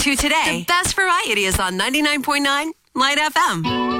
to today. The best variety is on 99.9 Light FM.